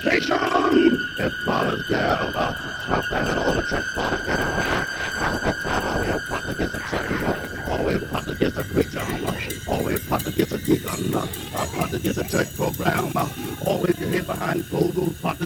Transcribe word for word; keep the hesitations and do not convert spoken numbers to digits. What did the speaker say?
station. It follows down. Stop that at all the check follows down. Always pop against the check. Always pop against the preacher. Always pop against the deacon. Pop against the church program. Always your head behind closed doors.